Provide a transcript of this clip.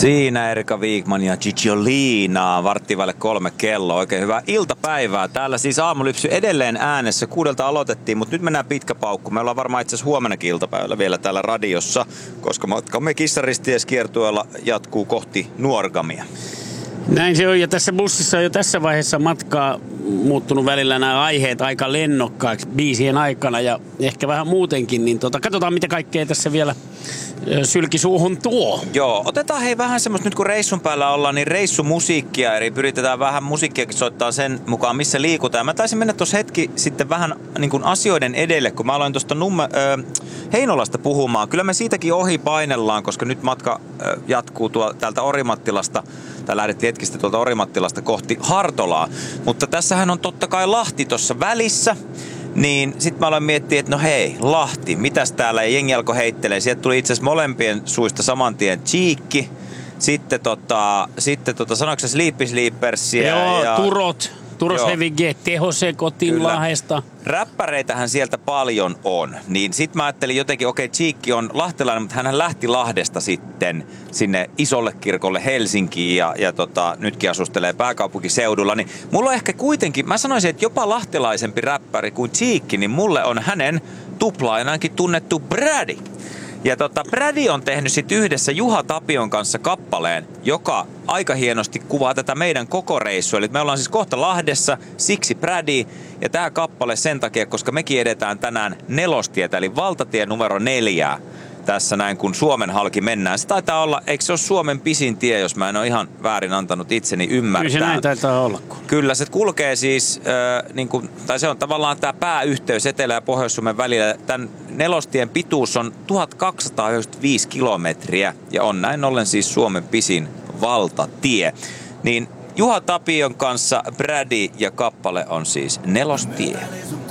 Siinä Erika Wigman ja Cicciolina, 2:45 kello. Oikein hyvää iltapäivää. Täällä siis Aamulypsy edelleen äänessä. 6 aloitettiin, mutta nyt mennään pitkä paukku. Me ollaan varmaan itse asiassa huomennakin iltapäivällä vielä täällä radiossa, koska matkamme Kissaristieskiertueella jatkuu kohti Nuorgamia. Näin se on, ja tässä bussissa on jo tässä vaiheessa matkaa muuttunut välillä nämä aiheet aika lennokkaiksi biisien aikana ja ehkä vähän muutenkin, niin katsotaan mitä kaikkea tässä vielä sylkisuuhun tuo. Joo, otetaan hei vähän semmoista, nyt kun reissun päällä ollaan, niin reissumusiikkia, eli pyritetään vähän musiikkiakin soittaa sen mukaan, missä liikutaan. Mä taisin mennä tuossa hetki sitten vähän niin kuin asioiden edelle, kun mä aloin tuosta Heinolasta puhumaan. Kyllä me siitäkin ohi painellaan, koska nyt matka jatkuu täältä Orimattilasta, tai lähdettiin hetkistä tuolta Orimattilasta kohti Hartolaa. Mutta tässähän on totta kai Lahti tuossa välissä. Niin sit mä aloin miettiä, että no hei, Lahti, mitäs täällä, ja jengi alkoi heittelee. Sieltä tuli itse asiassa molempien suista saman tien Cheekki, sitten sanoiko se Sleepy Sleepersia. Joo, ja Turos Heavy G, Tehose Kotinlahdesta. Räppäreitähän sieltä paljon on. Niin sit mä ajattelin jotenkin, okei, Cheekki on lahtelainen, mutta hän lähti Lahdesta sitten sinne isolle kirkolle Helsinkiin ja nytkin asustelee pääkaupunkiseudulla. Niin mulla on ehkä kuitenkin, mä sanoisin, että jopa lahtelaisempi räppäri kuin Cheekki, niin mulle on hänen tuplainaankin tunnettu Brady. Ja Brady on tehnyt sit yhdessä Juha Tapion kanssa kappaleen, joka aika hienosti kuvaa tätä meidän koko reissua. Eli me ollaan siis kohta Lahdessa, siksi Brady. Ja tää kappale sen takia, koska mekin edetään tänään nelostietä, eli valtatie numero 4. Tässä näin, kun Suomen halki mennään. Se taitaa olla, eikö se ole Suomen pisin tie, jos mä en ole ihan väärin antanut itseni ymmärtää. Kyllä se näin taitaa olla. Kyllä, se kulkee siis, tai se on tavallaan tämä pääyhteys Etelä- ja Pohjois-Suomen välillä. Tämän nelostien pituus on 1295 kilometriä ja on näin ollen siis Suomen pisin valtatie. Niin Juha Tapion kanssa Brady ja kappale on siis Nelostie.